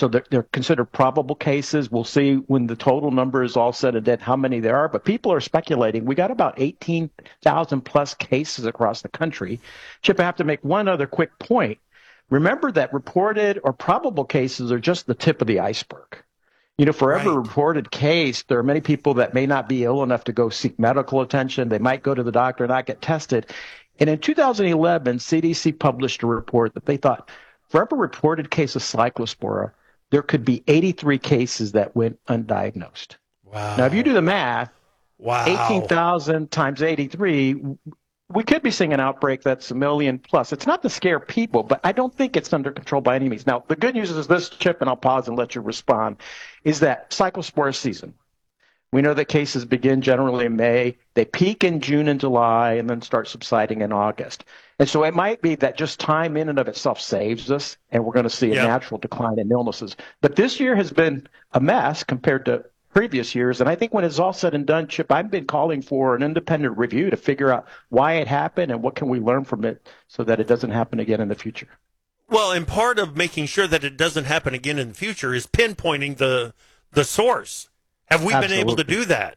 So they're considered probable cases. We'll see when the total number is all said and done how many there are. But people are speculating. We got about 18,000 plus cases across the country. Chip, I have to make one other quick point. Remember that reported or probable cases are just the tip of the iceberg. For every Right. reported case, there are many people that may not be ill enough to go seek medical attention. They might go to the doctor and not get tested. And in 2011, CDC published a report that they thought for every reported case of cyclospora, there could be 83 cases that went undiagnosed. Now, if you do Wow. the math, Wow. 18,000 times 83, we could be seeing an outbreak that's a million plus. It's not to scare people, but I don't think it's under control by any means. Now, the good news is this, Chip, and I'll pause and let you respond, is that cyclospora season. We know that cases begin generally in May. They peak in June and July and then start subsiding in August. And so it might be that just time in and of itself saves us, and we're going to see a Yep. natural decline in illnesses. But this year has been a mess compared to previous years. And I think when it's all said and done, Chip, I've been calling for an independent review to figure out why it happened and what can we learn from it so that it doesn't happen again in the future. Well, and part of making sure that it doesn't happen again in the future is pinpointing the source. Have we been able to Absolutely. do that?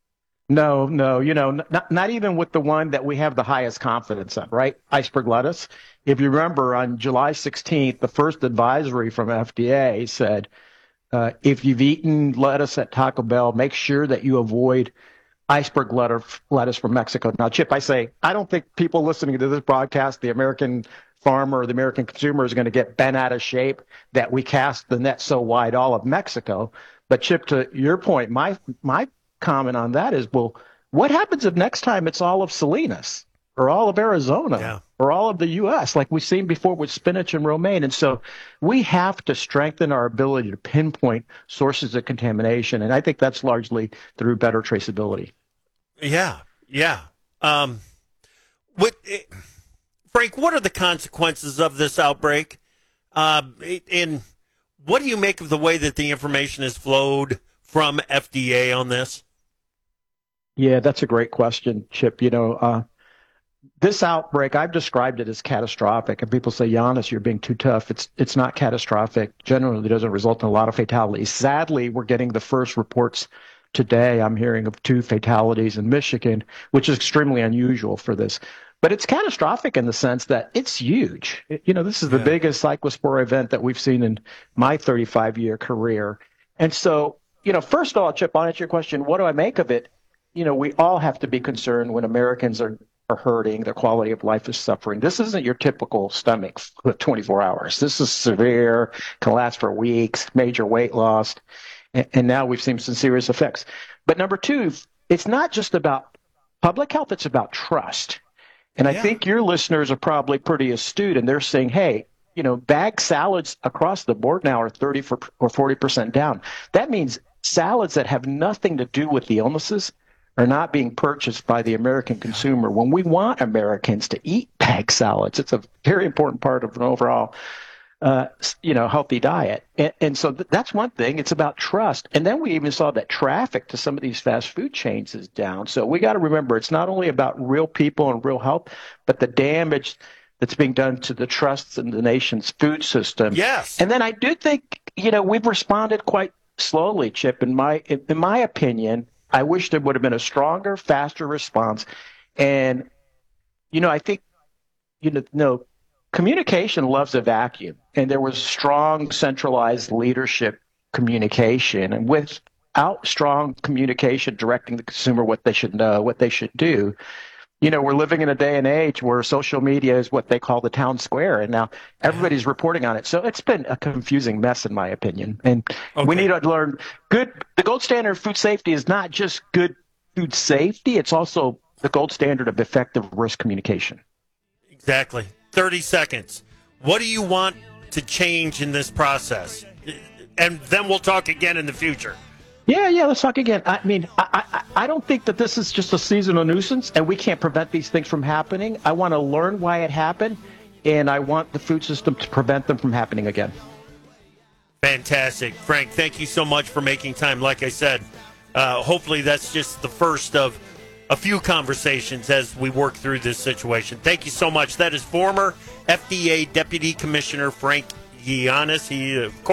No, no, not even with the one that we have the highest confidence in, right? Iceberg lettuce. If you remember, on July 16th, the first advisory from FDA said, if you've eaten lettuce at Taco Bell, make sure that you avoid iceberg lettuce from Mexico. Now, Chip, I say, I don't think people listening to this broadcast, the American farmer or the American consumer is going to get bent out of shape that we cast the net so wide all of Mexico. But Chip, to your point, my comment on that is, well, what happens if next time it's all of Salinas or all of Arizona Yeah. or all of the U.S., like we've seen before with spinach and romaine? And so we have to strengthen our ability to pinpoint sources of contamination. And I think that's largely through better traceability. Yeah. Yeah. What, Frank, what are the consequences of this outbreak? And what do you make of the way that the information has flowed from FDA on this? Yeah, that's a great question, Chip. This outbreak, I've described it as catastrophic, and people say, Giannis, you're being too tough. It's not catastrophic. Generally, it doesn't result in a lot of fatalities. Sadly, we're getting the first reports today. I'm hearing of 2 fatalities in Michigan, which is extremely unusual for this. But it's catastrophic in the sense that it's huge. This is the Yeah. biggest cyclospora event that we've seen in my 35-year career. And so, first of all, Chip, I'll answer your question. What do I make of it? We all have to be concerned when Americans are hurting, their quality of life is suffering. This isn't your typical stomach with 24 hours. This is severe, can last for weeks, major weight loss, and now we've seen some serious effects. But number 2, it's not just about public health, it's about trust. And I Yeah. think your listeners are probably pretty astute, and they're saying, hey, bag salads across the board now are 30 or 40% down. That means salads that have nothing to do with the illnesses are not being purchased by the American Yeah. consumer. When we want Americans to eat bag salads, it's a very important part of an overall, healthy diet. And so that's one thing. It's about trust. And then we even saw that traffic to some of these fast food chains is down. So we got to remember, it's not only about real people and real health, but the damage that's being done to the trust in the nation's food system. Yes. And then I do think, we've responded quite slowly, Chip. In my opinion, I wish there would have been a stronger, faster response. And, I think, no, communication loves a vacuum. And there was strong, centralized leadership communication. And without strong communication directing the consumer what they should know, what they should do, we're living in a day and age where social media is what they call the town square, and now Yeah. everybody's reporting on it. So it's been a confusing mess, in my opinion. And we need Okay. to learn the gold standard of food safety is not just good food safety, it's also the gold standard of effective risk communication. Exactly. 30 seconds. What do you want to change in this process? And then we'll talk again in the future. Yeah, let's talk again. I mean, I don't think that this is just a seasonal nuisance and we can't prevent these things from happening. I want to learn why it happened, and I want the food system to prevent them from happening again. Fantastic. Frank, thank you so much for making time. Like I said, hopefully that's just the first of a few conversations as we work through this situation. Thank you so much. That is former FDA Deputy Commissioner Frank Yiannis. He, of course,